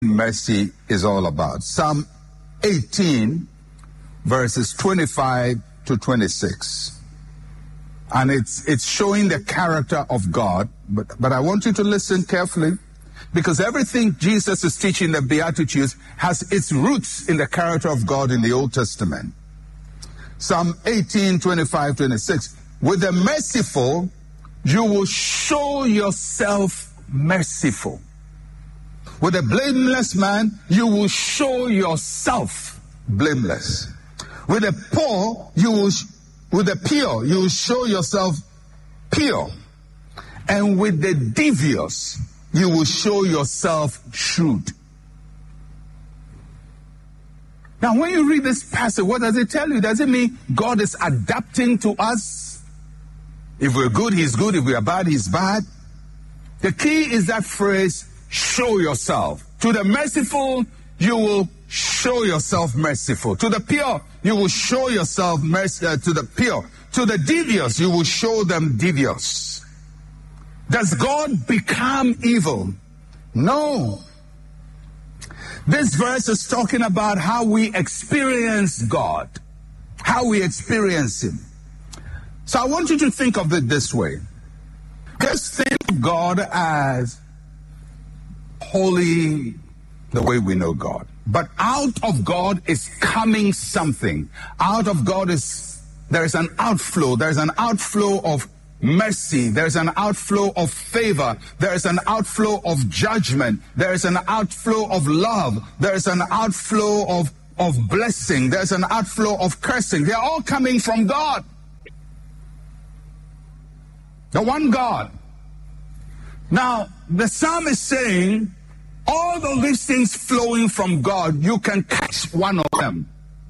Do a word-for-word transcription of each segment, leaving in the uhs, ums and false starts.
mercy is all about. Psalm eighteen, verses twenty-five to twenty-six. And it's it's showing the character of God. But, but I want you to listen carefully, because everything Jesus is teaching the Beatitudes has its roots in the character of God in the Old Testament. Psalm eighteen, twenty-five, twenty-six. With the merciful, you will show yourself merciful. With a blameless man, you will show yourself blameless. With the poor, you will, with the pure, you will show yourself pure. And with the devious, you will show yourself shrewd. Now, when you read this passage, what does it tell you? Does it mean God is adapting to us? If we're good, he's good. If we are bad, he's bad. The key is that phrase, show yourself. To the merciful, you will show yourself merciful. To the pure, you will show yourself mercy. Uh, to the pure. To the devious, you will show them devious. Does God become evil? No. This verse is talking about how we experience God. How we experience Him. So I want you to think of it this way. Just think of God as holy, the way we know God. But out of God is coming something. Out of God is, there is an outflow. There is an outflow of mercy. There is an outflow of favor. There is an outflow of judgment. There is an outflow of love. There is an outflow of, of blessing. There is an outflow of cursing. They are all coming from God. The one God. Now, the psalm is saying, all of these things flowing from God, you can catch one of them.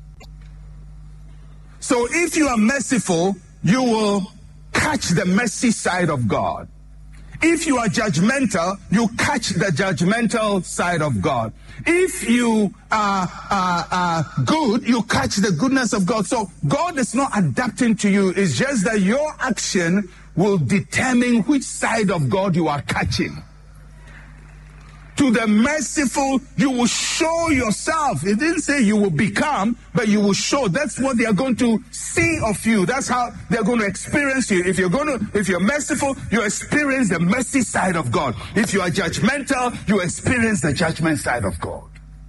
So if you are merciful, you will catch the mercy side of God. If you are judgmental, you catch the judgmental side of God. If you are, are, are good, you catch the goodness of God. So God is not adapting to you. It's just that your action will determine which side of God you are catching. To the merciful, you will show yourself. It didn't say you will become, but you will show. That's what they are going to see of you. That's how they're going to experience you. If you're going to, if you're merciful, you experience the mercy side of God. If you are judgmental, you experience the judgment side of God.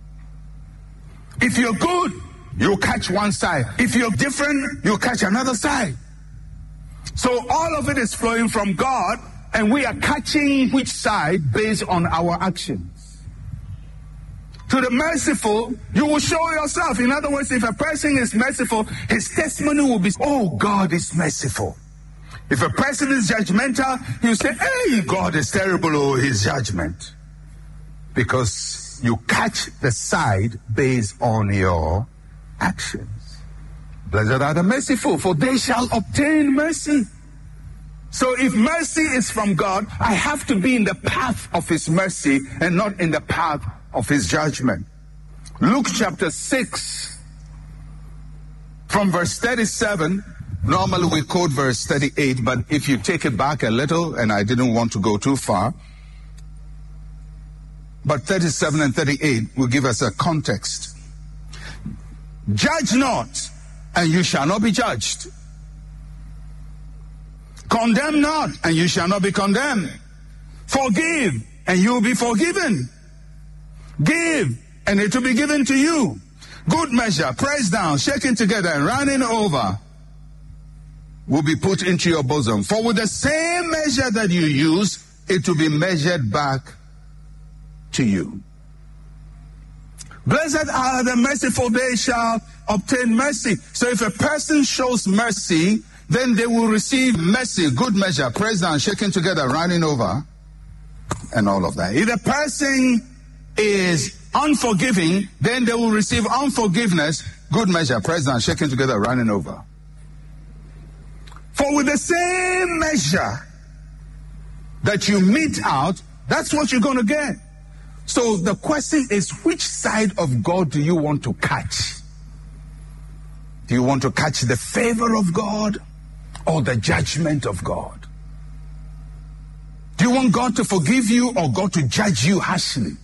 If you're good, you'll catch one side. If you're different, you'll catch another side. So all of it is flowing from God, and we are catching which side based on our actions. To the merciful, you will show yourself. In other words, if a person is merciful, his testimony will be, oh, God is merciful. If a person is judgmental, you say, hey, God is terrible, oh, his judgment. Because you catch the side based on your actions. Blessed are the merciful, for they shall obtain mercy. So if mercy is from God, I have to be in the path of His mercy and not in the path of His judgment. Luke chapter six, from verse thirty-seven, normally we quote verse thirty-eight, but if you take it back a little, and I didn't want to go too far, but thirty-seven and thirty-eight will give us a context. Judge not, and you shall not be judged. Condemn not, and you shall not be condemned. Forgive, and you will be forgiven. Give, and it will be given to you. Good measure, pressed down, shaken together, and running over, will be put into your bosom. For with the same measure that you use, it will be measured back to you. Blessed are the merciful, they shall obtain mercy. So if a person shows mercy, then they will receive mercy, good measure, pressed down, shaken together, running over, and all of that. If the person is unforgiving, then they will receive unforgiveness, good measure, pressed down, shaken together, running over. For with the same measure that you mete out, that's what you're going to get. So the question is, which side of God do you want to catch? Do you want to catch the favor of God or the judgment of God? Do you want God to forgive you or God to judge you harshly?